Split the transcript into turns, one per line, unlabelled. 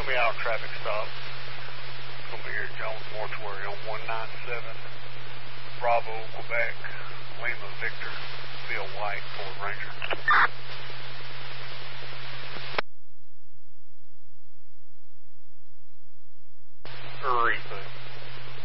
be our traffic stop. It's going to be here at Jones Mortuary on 197 Bravo, Quebec, Lima, Victor, Bill White, Ford Ranger.